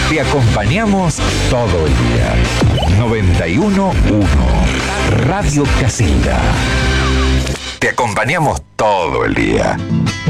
Te acompañamos todo el día. 91.1 Radio Casilda. Te acompañamos todo el día.